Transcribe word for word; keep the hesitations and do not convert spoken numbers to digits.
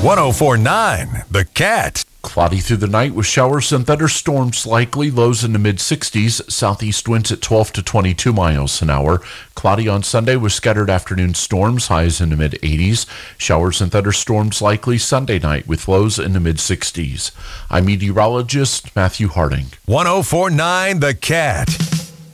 one oh four point nine The Cat. Cloudy through the night with showers and thunderstorms likely. Lows in the mid-sixties. Southeast winds at twelve to twenty-two miles an hour. Cloudy on Sunday with scattered afternoon storms. Highs in the mid-eighties. Showers and thunderstorms likely Sunday night with lows in the mid-sixties. I'm meteorologist Matthew Harding. one oh four point nine The Cat.